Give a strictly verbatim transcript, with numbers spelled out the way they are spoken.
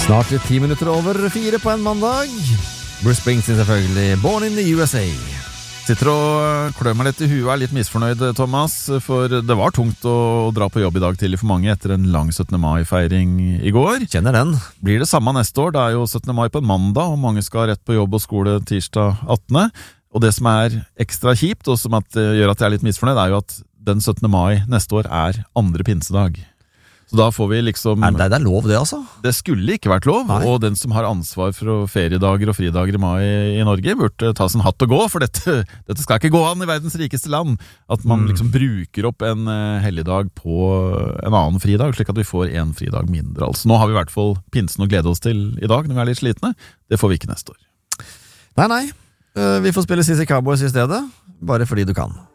Snart ti minutter over fire på en mandag. Bruce Springsteen selvfølgelig, Born in the U S A. Sitter og klør meg litt i huet, er litt misfornøyd, Thomas, for det var tungt å dra på jobb i dag tidlig for mange etter en lang syttende mai-feiring i går. Kjenner den. Blir det samme neste år? Det er jo syttende mai på en mandag, og mange skal rett på jobb og skole tirsdag attende. Og det som er ekstra kjipt, og som at, gjør at jeg er litt misfornøyd, er jo at den syttende mai neste år er andre pinsedag. Så da får vi liksom... Er det, det er lov det, altså? Det skulle ikke vært lov, Nei. Og den som har ansvar for feriedager og fridager i mai i Norge burde ta sin hatt og gå, for dette, dette skal ikke gå an i verdens rikeste land, at man mm. liksom bruker opp en uh, helligdag på en annen fridag, slik at vi får en fridag mindre. Altså, nå har vi i hvert fall pinsen å glede oss til i dag, når vi er litt slitne. Det får vi ikke neste år. Nei, nei. Uh, vi får spille Sissy Cowboys i stedet, bare fordi du kan.